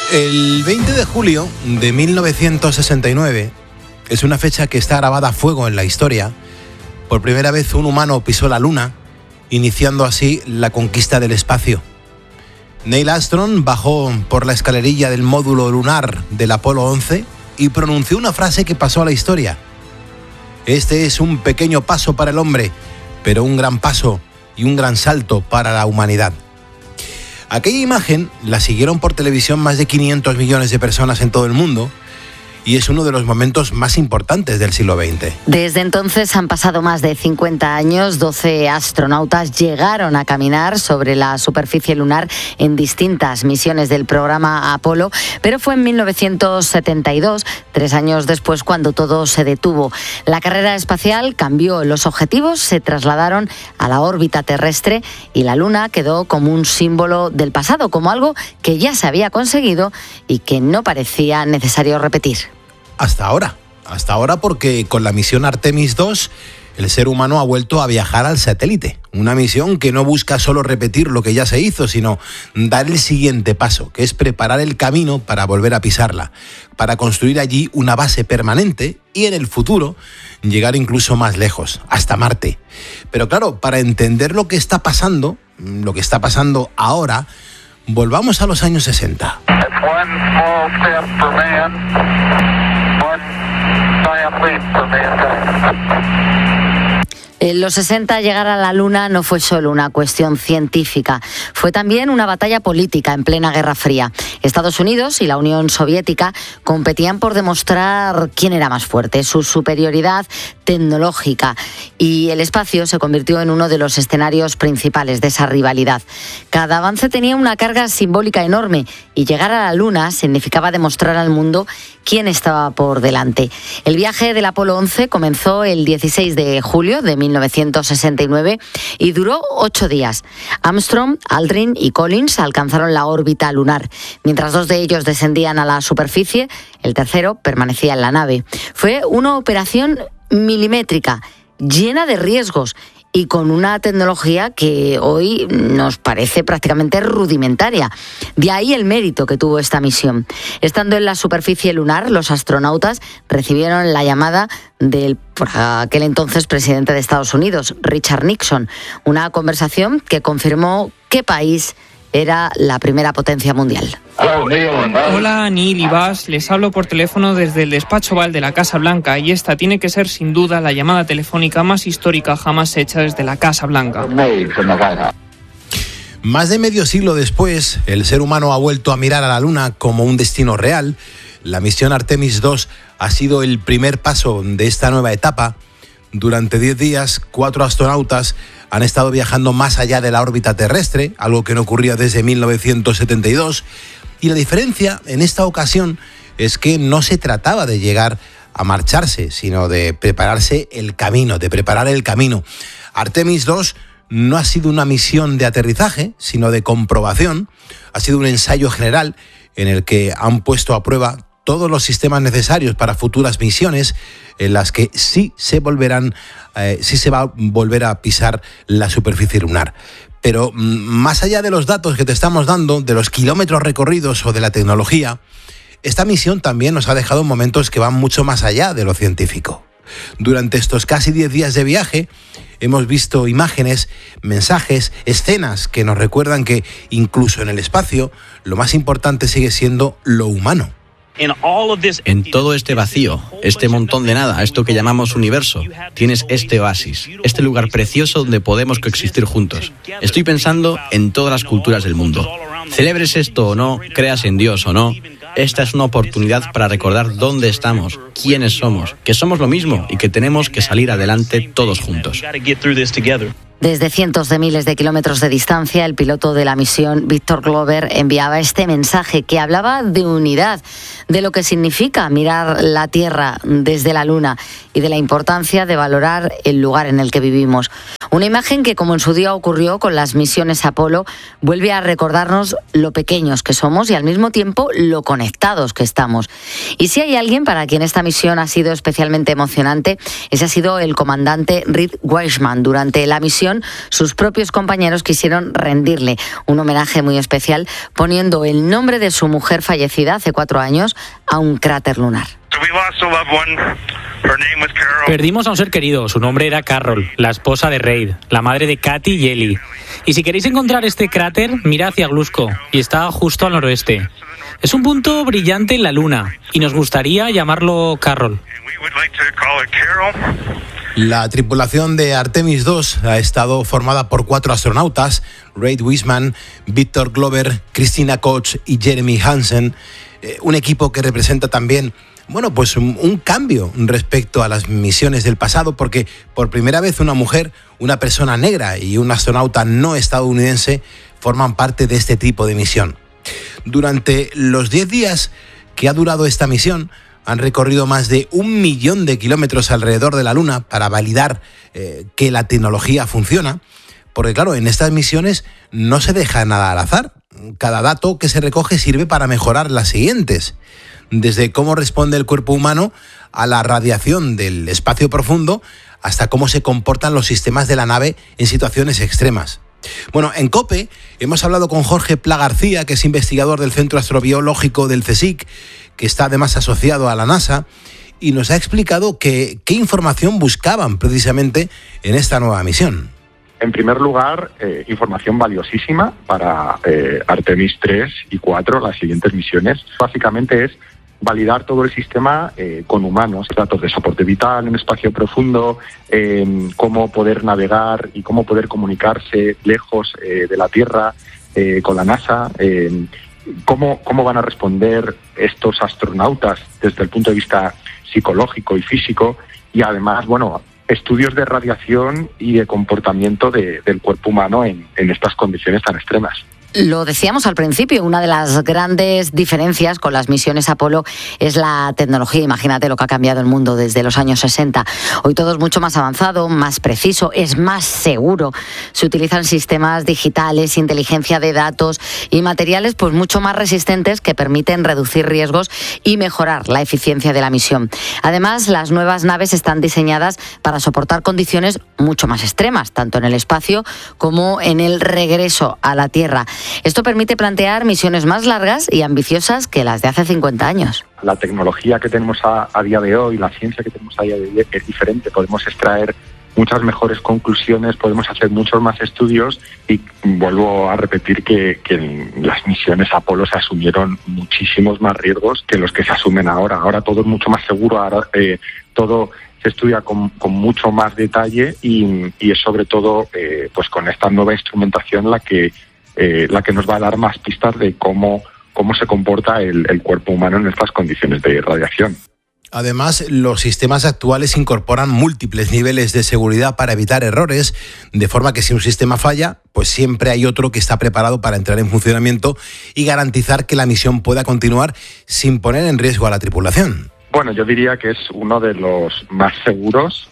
El 20 de julio de 1969 es una fecha que está grabada a fuego en la historia. Por primera vez un humano pisó la Luna, iniciando así la conquista del espacio. Neil Armstrong bajó por la escalerilla del módulo lunar del Apolo 11 y pronunció una frase que pasó a la historia. Este es un pequeño paso para el hombre, pero un gran paso y un gran salto para la humanidad. Aquella imagen la siguieron por televisión más de 500 millones de personas en todo el mundo y es uno de los momentos más importantes del siglo XX. Desde entonces han pasado más de 50 años, 12 astronautas llegaron a caminar sobre la superficie lunar en distintas misiones del programa Apolo, pero fue en 1972, 3 años después, cuando todo se detuvo. La carrera espacial cambió, los objetivos se trasladaron a la órbita terrestre y la Luna quedó como un símbolo del pasado, como algo que ya se había conseguido y que no parecía necesario repetir. Hasta ahora porque con la misión Artemis 2 el ser humano ha vuelto a viajar al satélite. Una misión que no busca solo repetir lo que ya se hizo, sino dar el siguiente paso, que es preparar el camino para volver a pisarla, para construir allí una base permanente y en el futuro llegar incluso más lejos, hasta Marte. Pero claro, para entender lo que está pasando ahora, volvamos a los años 60. En los 60 llegar a la Luna no fue solo una cuestión científica, fue también una batalla política en plena Guerra Fría. Estados Unidos y la Unión Soviética competían por demostrar quién era más fuerte, su superioridad tecnológica, y el espacio se convirtió en uno de los escenarios principales de esa rivalidad. Cada avance tenía una carga simbólica enorme y llegar a la Luna significaba demostrar al mundo quién estaba por delante. El viaje del Apolo 11 comenzó el 16 de julio de 1969 y duró 8 días. Armstrong, Aldrin y Collins alcanzaron la órbita lunar. Mientras 2 de ellos descendían a la superficie, el tercero permanecía en la nave. Fue una operación milimétrica, llena de riesgos y con una tecnología que hoy nos parece prácticamente rudimentaria. De ahí el mérito que tuvo esta misión. Estando en la superficie lunar, los astronautas recibieron la llamada del por aquel entonces presidente de Estados Unidos, Richard Nixon, una conversación que confirmó qué país era la primera potencia mundial. Hola, Neil y Buzz. Les hablo por teléfono desde el despacho Oval de la Casa Blanca y esta tiene que ser sin duda la llamada telefónica más histórica jamás hecha desde la Casa Blanca. Más de medio siglo después, el ser humano ha vuelto a mirar a la Luna como un destino real. La misión Artemis 2 ha sido el primer paso de esta nueva etapa. Durante 10 días, 4 astronautas han estado viajando más allá de la órbita terrestre, algo que no ocurría desde 1972. Y la diferencia en esta ocasión es que no se trataba de llegar a marcharse, sino de prepararse el camino, de preparar el camino. Artemis 2 no ha sido una misión de aterrizaje, sino de comprobación. Ha sido un ensayo general en el que han puesto a prueba todos los sistemas necesarios para futuras misiones en las que sí se va a volver a pisar la superficie lunar. Pero más allá de los datos que te estamos dando, de los kilómetros recorridos o de la tecnología, esta misión también nos ha dejado momentos que van mucho más allá de lo científico. Durante estos casi 10 días de viaje hemos visto imágenes, mensajes, escenas que nos recuerdan que incluso en el espacio lo más importante sigue siendo lo humano. En todo este vacío, este montón de nada, esto que llamamos universo, tienes este oasis, este lugar precioso donde podemos coexistir juntos. Estoy pensando en todas las culturas del mundo. Celebres esto o no, creas en Dios o no, esta es una oportunidad para recordar dónde estamos, quiénes somos, que somos lo mismo y que tenemos que salir adelante todos juntos. Desde cientos de miles de kilómetros de distancia, el piloto de la misión, Victor Glover, enviaba este mensaje que hablaba de unidad, de lo que significa mirar la Tierra desde la Luna y de la importancia de valorar el lugar en el que vivimos. Una imagen que, como en su día ocurrió con las misiones Apolo, vuelve a recordarnos lo pequeños que somos y al mismo tiempo lo conectados que estamos. Y si hay alguien para quien esta misión misión ha sido especialmente emocionante, ese ha sido el comandante Reed Wiseman. Durante la misión, sus propios compañeros quisieron rendirle un homenaje muy especial, poniendo el nombre de su mujer fallecida hace 4 años a un cráter lunar. Perdimos a un ser querido, su nombre era Carol, la esposa de Reid, la madre de Katy y Ellie. Y si queréis encontrar este cráter, mira hacia Glusco, y está justo al noroeste. Es un punto brillante en la Luna, y nos gustaría llamarlo Carol. La tripulación de Artemis II ha estado formada por 4 astronautas, Reid Wiseman, Victor Glover, Christina Koch y Jeremy Hansen, un equipo que representa también pues un cambio respecto a las misiones del pasado, porque por primera vez una mujer, una persona negra y un astronauta no estadounidense forman parte de este tipo de misión. Durante los 10 días que ha durado esta misión, han recorrido más de 1 millón de kilómetros alrededor de la Luna para validar que la tecnología funciona, porque claro, en estas misiones no se deja nada al azar. Cada dato que se recoge sirve para mejorar las siguientes. Desde cómo responde el cuerpo humano a la radiación del espacio profundo hasta cómo se comportan los sistemas de la nave en situaciones extremas. Bueno, en COPE hemos hablado con Jorge Pla García, que es investigador del Centro Astrobiológico del CSIC, que está además asociado a la NASA, y nos ha explicado qué información buscaban precisamente en esta nueva misión. En primer lugar, información valiosísima para Artemis 3 y 4, las siguientes misiones. Básicamente es validar todo el sistema con humanos, datos de soporte vital en espacio profundo, cómo poder navegar y cómo poder comunicarse lejos de la Tierra con la NASA, cómo van a responder estos astronautas desde el punto de vista psicológico y físico, y además, estudios de radiación y de comportamiento del cuerpo humano en estas condiciones tan extremas. Lo decíamos al principio, una de las grandes diferencias con las misiones Apolo es la tecnología. Imagínate lo que ha cambiado el mundo desde los años 60. Hoy todo es mucho más avanzado, más preciso, es más seguro. Se utilizan sistemas digitales, inteligencia de datos y materiales pues mucho más resistentes que permiten reducir riesgos y mejorar la eficiencia de la misión. Además, las nuevas naves están diseñadas para soportar condiciones mucho más extremas, tanto en el espacio como en el regreso a la Tierra. Esto permite plantear misiones más largas y ambiciosas que las de hace 50 años. La tecnología que tenemos a día de hoy, la ciencia que tenemos a día de hoy es diferente. Podemos extraer muchas mejores conclusiones, podemos hacer muchos más estudios y vuelvo a repetir que en las misiones Apolo se asumieron muchísimos más riesgos que los que se asumen ahora. Ahora todo es mucho más seguro, ahora todo se estudia con mucho más detalle y es sobre todo pues con esta nueva instrumentación la que nos va a dar más pistas de cómo se comporta el cuerpo humano en estas condiciones de radiación. Además, los sistemas actuales incorporan múltiples niveles de seguridad para evitar errores, de forma que si un sistema falla, pues siempre hay otro que está preparado para entrar en funcionamiento y garantizar que la misión pueda continuar sin poner en riesgo a la tripulación. Bueno, yo diría que es uno de los más seguros,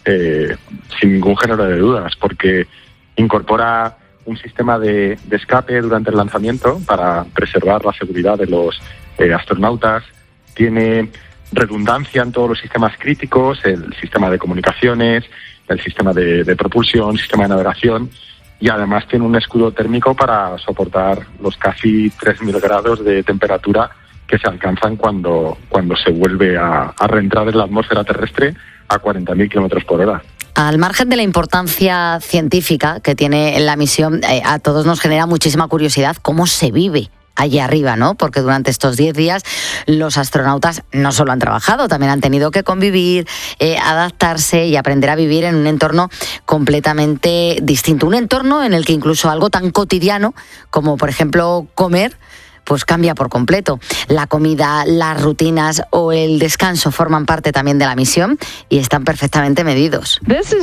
sin ningún género de dudas, porque incorpora un sistema de escape durante el lanzamiento para preservar la seguridad de los astronautas. Tiene redundancia en todos los sistemas críticos, el sistema de comunicaciones, el sistema de propulsión, el sistema de navegación, y además tiene un escudo térmico para soportar los casi 3.000 grados de temperatura que se alcanzan cuando se vuelve a reentrar en la atmósfera terrestre a 40.000 kilómetros por hora. Al margen de la importancia científica que tiene la misión, a todos nos genera muchísima curiosidad cómo se vive allí arriba, ¿no? Porque durante estos 10 días los astronautas no solo han trabajado, también han tenido que convivir, adaptarse y aprender a vivir en un entorno completamente distinto. Un entorno en el que incluso algo tan cotidiano como, por ejemplo, comer, pues cambia por completo. La comida, las rutinas o el descanso forman parte también de la misión y están perfectamente medidos.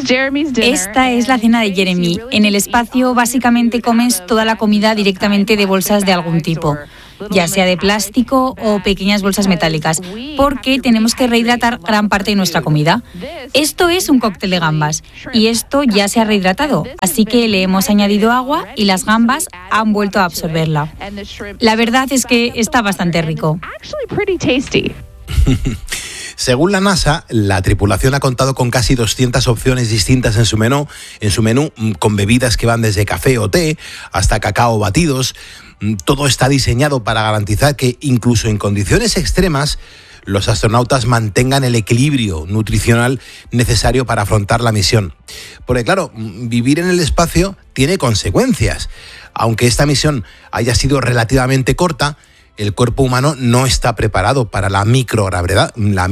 Esta es la cena de Jeremy. En el espacio básicamente comes toda la comida directamente de bolsas de algún tipo, ya sea de plástico o pequeñas bolsas metálicas, porque tenemos que rehidratar gran parte de nuestra comida. Esto es un cóctel de gambas y esto ya se ha rehidratado, así que le hemos añadido agua y las gambas han vuelto a absorberla. La verdad es que está bastante rico. Según la NASA, la tripulación ha contado con casi 200 opciones distintas en su menú, con bebidas que van desde café o té hasta cacao batidos. Todo está diseñado para garantizar que incluso en condiciones extremas los astronautas mantengan el equilibrio nutricional necesario para afrontar la misión. Porque claro, vivir en el espacio tiene consecuencias. Aunque esta misión haya sido relativamente corta, el cuerpo humano no está preparado para la microgravedad.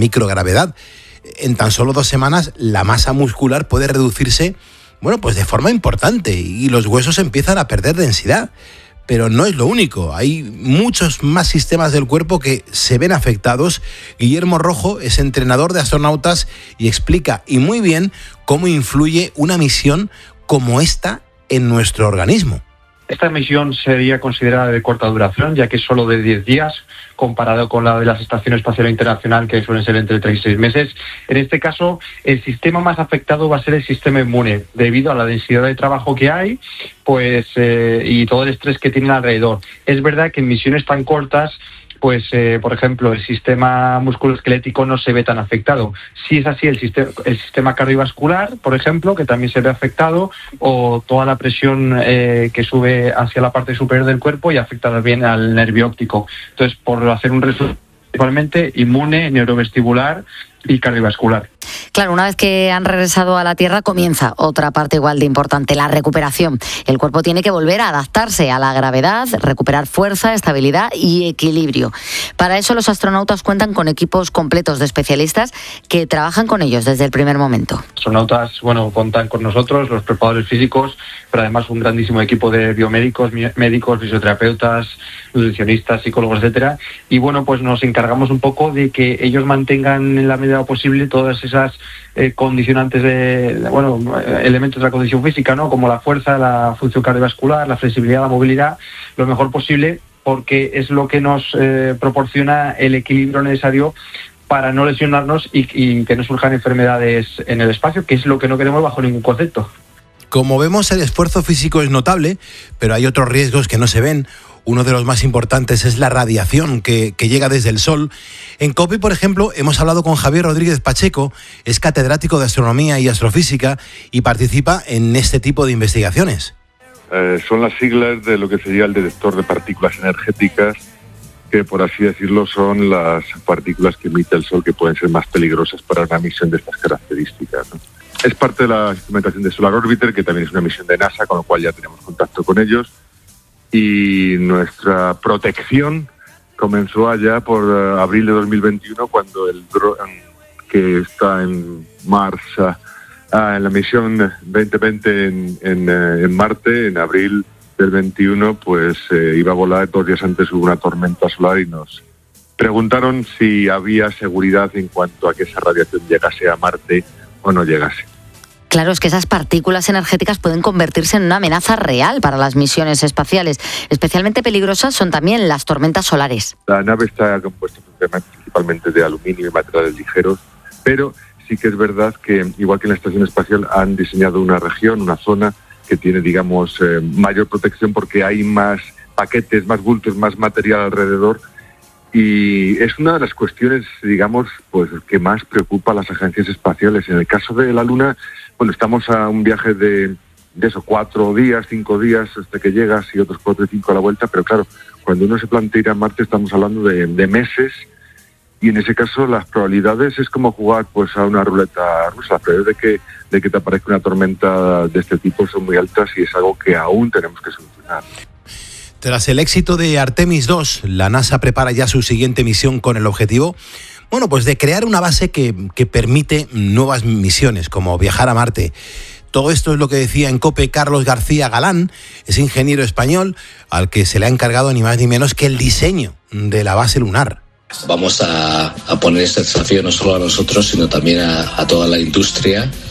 En tan solo 2 semanas la masa muscular puede reducirse, pues de forma importante y los huesos empiezan a perder densidad. Pero no es lo único, hay muchos más sistemas del cuerpo que se ven afectados. Guillermo Rojo es entrenador de astronautas y explica, y muy bien, cómo influye una misión como esta en nuestro organismo. Esta misión sería considerada de corta duración, ya que es solo de 10 días, comparado con la de la Estación Espacial Internacional, que suelen ser entre 3 y 6 meses. En este caso, el sistema más afectado va a ser el sistema inmune, debido a la densidad de trabajo que hay, y todo el estrés que tienen alrededor. Es verdad que en misiones tan cortas, por ejemplo, el sistema musculoesquelético no se ve tan afectado. Sí es así el sistema cardiovascular, por ejemplo, que también se ve afectado, o toda la presión que sube hacia la parte superior del cuerpo y afecta también al nervio óptico. Entonces, por hacer un resumen, principalmente inmune, neurovestibular y cardiovascular. Claro, una vez que han regresado a la Tierra comienza otra parte igual de importante, la recuperación. El cuerpo tiene que volver a adaptarse a la gravedad, recuperar fuerza, estabilidad y equilibrio. Para eso los astronautas cuentan con equipos completos de especialistas que trabajan con ellos desde el primer momento. Los astronautas, cuentan con nosotros, los preparadores físicos, pero además un grandísimo equipo de biomédicos, médicos, fisioterapeutas, nutricionistas, psicólogos, etcétera. Y nos encargamos un poco de que ellos mantengan en la medida posible todas esas condicionantes elementos de la condición física, ¿no? Como la fuerza, la función cardiovascular, la flexibilidad, la movilidad, lo mejor posible, porque es lo que nos proporciona el equilibrio necesario para no lesionarnos y que no surjan enfermedades en el espacio, que es lo que no queremos bajo ningún concepto. Como vemos, el esfuerzo físico es notable, pero hay otros riesgos que no se ven. Uno de los más importantes es la radiación que llega desde el Sol. En COPE, por ejemplo, hemos hablado con Javier Rodríguez Pacheco, es catedrático de Astronomía y Astrofísica y participa en este tipo de investigaciones. Son las siglas de lo que sería el detector de partículas energéticas, que por así decirlo son las partículas que emite el Sol que pueden ser más peligrosas para una misión de estas características, ¿no? Es parte de la instrumentación de Solar Orbiter, que también es una misión de NASA, con lo cual ya tenemos contacto con ellos. Y nuestra protección comenzó allá por abril de 2021, cuando el dron que está en Mars, en la misión 2020 en Marte, en abril del 21, iba a volar. 2 días antes hubo una tormenta solar y nos preguntaron si había seguridad en cuanto a que esa radiación llegase a Marte o no llegase. Claro, es que esas partículas energéticas pueden convertirse en una amenaza real para las misiones espaciales. Especialmente peligrosas son también las tormentas solares. La nave está compuesta principalmente de aluminio y materiales ligeros, pero sí que es verdad que, igual que en la Estación Espacial, han diseñado una región, una zona que tiene, mayor protección porque hay más paquetes, más bultos, más material alrededor. Y es una de las cuestiones, que más preocupa a las agencias espaciales. En el caso de la Luna, estamos a un viaje de 4 días, 5 días hasta que llegas y otros 4 y 5 a la vuelta, pero claro, cuando uno se plantea ir a Marte estamos hablando de meses, y en ese caso las probabilidades es como jugar a una ruleta rusa. Las probabilidades de que te aparezca una tormenta de este tipo son muy altas y es algo que aún tenemos que solucionar. Tras el éxito de Artemis II, la NASA prepara ya su siguiente misión con el objetivo de crear una base que permite nuevas misiones, como viajar a Marte. Todo esto es lo que decía en COPE Carlos García Galán, es ingeniero español al que se le ha encargado ni más ni menos que el diseño de la base lunar. Vamos a poner este desafío no solo a nosotros, sino también a toda la industria,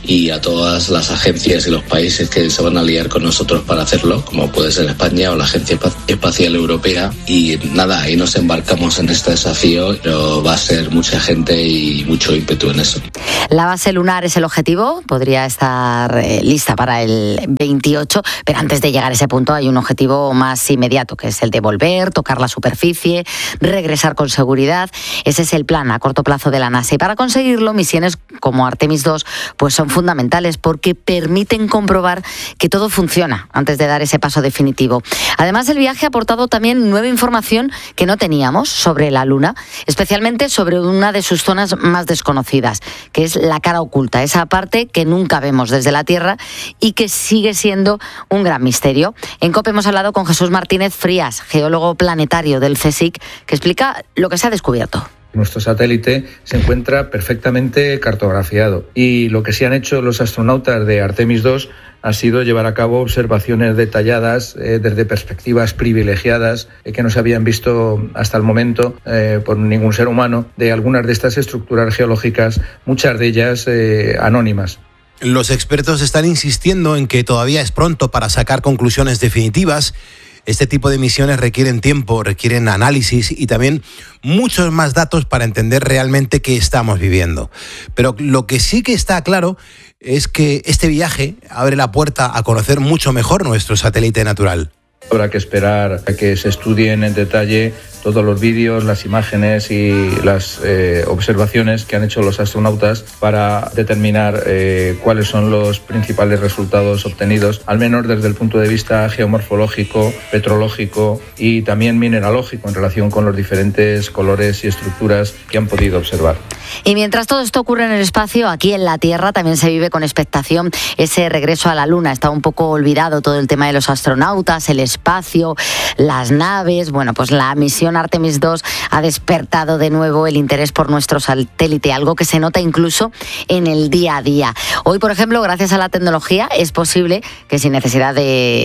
y a todas las agencias y los países que se van a aliar con nosotros para hacerlo, como puede ser España o la Agencia Espacial Europea. Y nada, ahí nos embarcamos en este desafío, pero va a ser mucha gente y mucho ímpetu en eso. La base lunar es el objetivo, podría estar lista para el 28, pero antes de llegar a ese punto hay un objetivo más inmediato, que es el de volver, tocar la superficie, regresar con seguridad. Ese es el plan a corto plazo de la NASA. Y para conseguirlo, misiones como Artemis 2 pues son fundamentales porque permiten comprobar que todo funciona antes de dar ese paso definitivo. Además, el viaje ha aportado también nueva información que no teníamos sobre la Luna, especialmente sobre una de sus zonas más desconocidas, que es la cara oculta, esa parte que nunca vemos desde la Tierra y que sigue siendo un gran misterio. En COPE hemos hablado con Jesús Martínez Frías, geólogo planetario del CSIC, que explica lo que se ha descubierto. Nuestro satélite se encuentra perfectamente cartografiado y lo que sí han hecho los astronautas de Artemis 2 ha sido llevar a cabo observaciones detalladas desde perspectivas privilegiadas que no se habían visto hasta el momento por ningún ser humano de algunas de estas estructuras geológicas, muchas de ellas anónimas. Los expertos están insistiendo en que todavía es pronto para sacar conclusiones definitivas. Este tipo de misiones requieren tiempo, requieren análisis y también muchos más datos para entender realmente qué estamos viviendo. Pero lo que sí que está claro es que este viaje abre la puerta a conocer mucho mejor nuestro satélite natural. Habrá que esperar a que se estudien en detalle todos los vídeos, las imágenes y las observaciones que han hecho los astronautas para determinar cuáles son los principales resultados obtenidos, al menos desde el punto de vista geomorfológico, petrológico y también mineralógico en relación con los diferentes colores y estructuras que han podido observar. Y mientras todo esto ocurre en el espacio, aquí en la Tierra también se vive con expectación ese regreso a la Luna. Está un poco olvidado todo el tema de los astronautas, el espacio, las naves. Bueno, pues la misión Artemis 2 ha despertado de nuevo el interés por nuestro satélite, algo que se nota incluso en el día a día. Hoy, por ejemplo, gracias a la tecnología, es posible que sin necesidad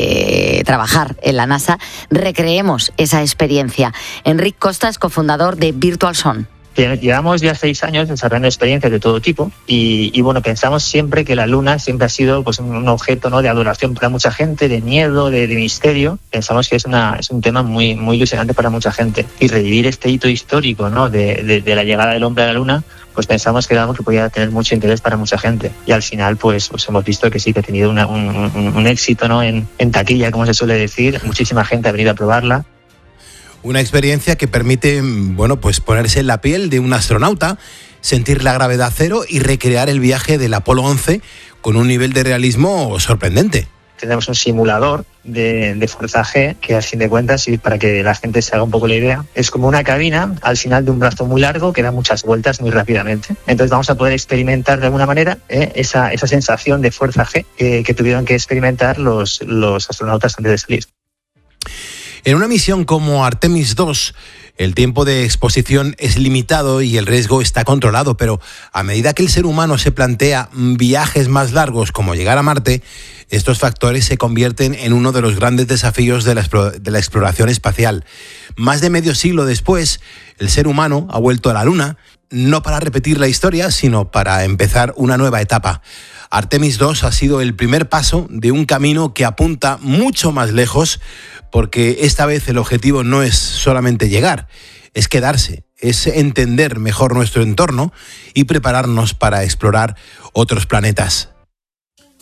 de trabajar en la NASA, recreemos esa experiencia. Enric Costa es cofundador de Virtual Sun. Llevamos ya 6 años desarrollando experiencias de todo tipo y bueno, pensamos siempre que la Luna siempre ha sido pues un objeto, ¿no?, de adoración para mucha gente, de miedo, de misterio. Pensamos que es un tema muy ilusionante para mucha gente. Y revivir este hito histórico, ¿no?, de la llegada del hombre a la Luna, pues pensamos que era algo que podía tener mucho interés para mucha gente. Y al final pues hemos visto que sí, que ha tenido un éxito, ¿no?, en taquilla, como se suele decir. Muchísima gente ha venido a probarla. Una experiencia que permite, pues ponerse en la piel de un astronauta, sentir la gravedad cero y recrear el viaje del Apolo 11 con un nivel de realismo sorprendente. Tenemos un simulador de fuerza G que, a fin de cuentas, y para que la gente se haga un poco la idea, es como una cabina al final de un brazo muy largo que da muchas vueltas muy rápidamente. Entonces vamos a poder experimentar de alguna manera esa sensación de fuerza G que tuvieron que experimentar los astronautas antes de salir. En una misión como Artemis 2, el tiempo de exposición es limitado y el riesgo está controlado, pero a medida que el ser humano se plantea viajes más largos como llegar a Marte, estos factores se convierten en uno de los grandes desafíos de la exploración espacial. Más de medio siglo después, el ser humano ha vuelto a la Luna, no para repetir la historia, sino para empezar una nueva etapa. Artemis 2 ha sido el primer paso de un camino que apunta mucho más lejos, porque esta vez el objetivo no es solamente llegar, es quedarse, es entender mejor nuestro entorno y prepararnos para explorar otros planetas.